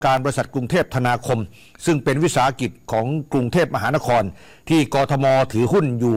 การบริษัทกรุงเทพธนาคมซึ่งเป็นวิสาหกิจของกรุงเทพมหานครที่กทมถือหุ้นอยู่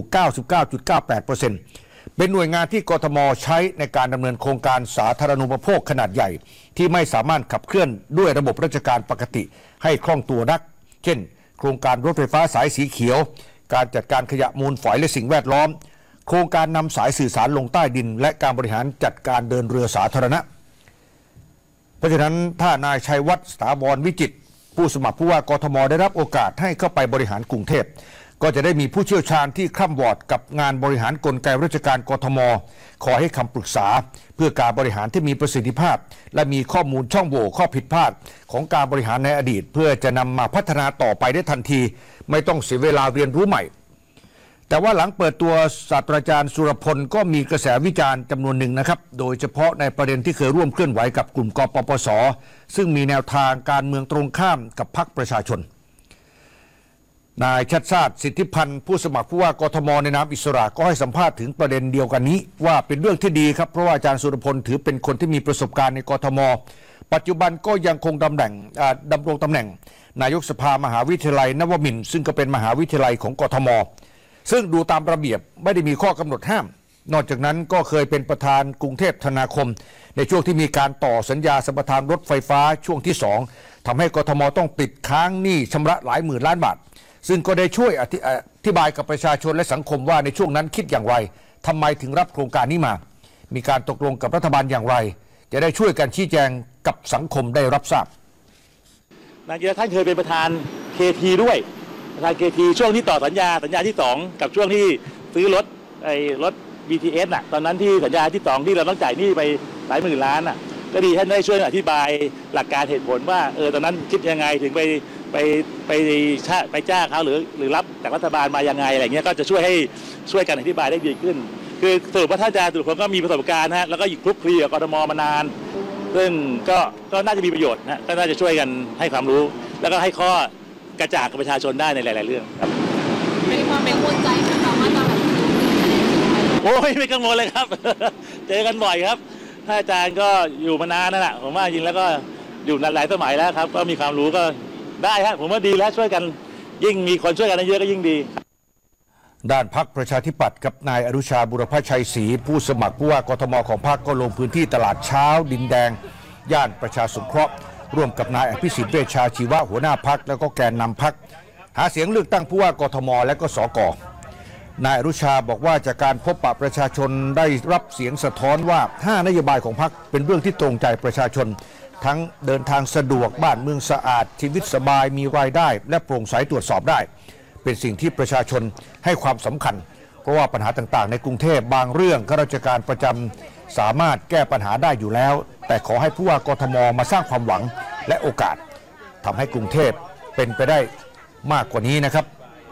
99.98%เป็นหน่วยงานที่กทมใช้ในการดำเนินโครงการสาธารณูปโภคขนาดใหญ่ที่ไม่สามารถขับเคลื่อนด้วยระบบราชการปกติให้คล่องตัวนักเช่นโครงการรถไฟฟ้าสายสีเขียวการจัดการขยะมูลฝอยและสิ่งแวดล้อมโครงการนำสายสื่อสารลงใต้ดินและการบริหารจัดการเดินเรือสาธารณะเพราะฉะนั้นถ้านายชัยวัฒน์สถาบรวิจิตรผู้สมัครผู้ว่ากทมได้รับโอกาสให้เข้าไปบริหารกรุงเทพก็จะได้มีผู้เชี่ยวชาญที่คร่ำวอดกับงานบริหารกลไกราชการกทมขอให้คำปรึกษาเพื่อการบริหารที่มีประสิทธิภาพและมีข้อมูลช่องโหว่ข้อผิดพลาดของการบริหารในอดีตเพื่อจะนำมาพัฒนาต่อไปได้ทันทีไม่ต้องเสียเวลาเรียนรู้ใหม่แต่ว่าหลังเปิดตัวศาสตราจารย์สุรพลก็มีกระแสวิจารณ์จำนวนหนึ่งนะครับโดยเฉพาะในประเด็นที่เคยร่วมเคลื่อนไหวกับกลุ่มกปปส.ซึ่งมีแนวทางการเมืองตรงข้ามกับพรรคประชาชนนายชัดชาติสิทธิพันธ์ผู้สมัครผู้ว่ากทมในนามอิสระก็ให้สัมภาษณ์ถึงประเด็นเดียวกันนี้ว่าเป็นเรื่องที่ดีครับเพราะว่าอาจารย์สุรพลถือเป็นคนที่มีประสบการณ์ในกทมปัจจุบันก็ยังคงดำรงตำแหน่งนายกสภามหาวิทยาลัยนวมินทร์ซึ่งก็เป็นมหาวิทยาลัยของกทมซึ่งดูตามระเบียบไม่ได้มีข้อกำหนดห้ามนอกจากนั้นก็เคยเป็นประธานกรุงเทพธนาคมในช่วงที่มีการต่อสัญญาสัมปทานรถไฟฟ้าช่วงที่2ทำให้กทมต้องติดค้างหนี้ชำระหลายหมื่นล้านบาทซึ่งก็ได้ช่วยอธิบายกับประชาชนและสังคมว่าในช่วงนั้นคิดอย่างไรทำไมถึงรับโครงการนี้มามีการตกลงกับรัฐบาลอย่างไรจะได้ช่วยกันชี้แจงกับสังคมได้รับทราบนายท่านเคยเป็นประธาน KT ด้วยประธาน KT ช่วงที่ต่อสัญญาที่2กับช่วงที่ซื้อรถ BTS น่ะตอนนั้นที่สัญญาที่2ที่เราต้องจ่ายหนี้ไปหลายหมื่นล้านน่ะก็ดีท่านได้ช่วยอธิบายหลักการเหตุผลว่าตอนนั้นคิดยังไงถึงไปจ้างเขาหรือรับจากรัฐบาลมายังไงอะไรเงี้ยก็จะช่วยกันอธิบายได้ดีขึ้นคือสรุปว่าท่านอาจารย์สุรพลก็มีประสบการณ์ฮะแล้วก็อยู่คลุกคลีกับกทมมานานซึ่งก็น่าจะมีประโยชน์นะก็น่าจะช่วยกันให้ความรู้แล้วก็ให้ข้อกระจ่างกับประชาชนได้ในหลายๆเรื่องครับมีความเป็นคนใจไหมคะว่าจะแบบโอ้ยไม่กังวลเลยครับ เจอกันบ่อยครับท่านอาจารย์ก็อยู่มานานนั่นแหละผมว่าจริงแล้วก็อยู่หลายสมัยแล้วครับก็มีความรู้ก็ได้ครับผมว่าดีแล้วช่วยกันยิ่งมีคนช่วยกันเยอะก็ยิ่งดีด้านพรรคประชาธิปัตย์กับนายอนุชาบุรพชัยศรีผู้สมัครผู้ว่ากทมของพรรคก็ลงพื้นที่ตลาดเช้าดินแดงย่านประชาสงเคราะห์ร่วมกับนายอภิสิทธิ์เวชชาชีวะหัวหน้าพรรคแล้วก็แกนนำพรรคหาเสียงเลือกตั้งผู้ว่ากทมและก็สก.นายอนุชาบอกว่าจากการพบปะประชาชนได้รับเสียงสะท้อนว่า5นโยบายของพรรคเป็นเรื่องที่ตรงใจประชาชนทั้งเดินทางสะดวกบ้านเมืองสะอาดชีวิตสบายมีรายได้และโปร่งใสตรวจสอบได้เป็นสิ่งที่ประชาชนให้ความสำคัญเพราะว่าปัญหาต่างๆในกรุงเทพบางเรื่องข้าราชการประจำสามารถแก้ปัญหาได้อยู่แล้วแต่ขอให้ผู้ว่ากทมมาสร้างความหวังและโอกาสทำให้กรุงเทพเป็นไปได้มากกว่านี้นะครับ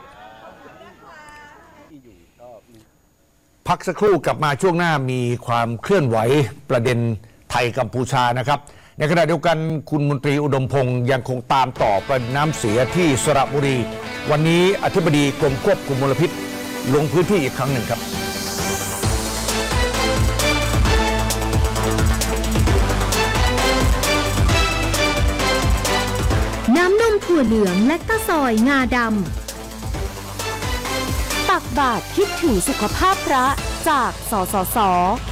พักสักครู่กลับมาช่วงหน้ามีความเคลื่อนไหวประเด็นไทยกัมพูชานะครับในขณะเดียวกันคุณมนตรีอุดมพงษ์ยังคงตามต่อประเด็นน้ำเสียที่สระบุรีวันนี้อธิบดีกรมควบคุมมลพิษลงพื้นที่อีกครั้งหนึ่งครับน้ำนมถั่วเหลืองและตะซอยงาดำตักบาตรคิดถึงสุขภาพพระจากสสส